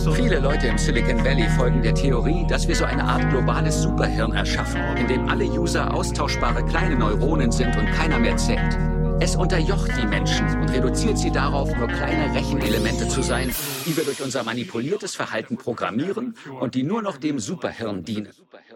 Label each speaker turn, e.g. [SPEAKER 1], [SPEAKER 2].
[SPEAKER 1] Viele Leute im Silicon Valley folgen der Theorie, dass wir so eine Art globales Superhirn erschaffen, in dem alle User austauschbare kleine Neuronen sind und keiner mehr zählt. Es unterjocht die Menschen und reduziert sie darauf, nur kleine Rechenelemente zu sein, die wir durch unser manipuliertes Verhalten programmieren und die nur noch dem Superhirn dienen.